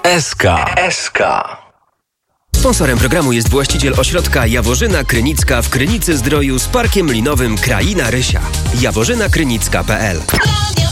SK. Sponsorem programu jest właściciel ośrodka Jaworzyna Krynicka w Krynicy-Zdroju z parkiem linowym Kraina Rysia. jaworzynakrynicka.pl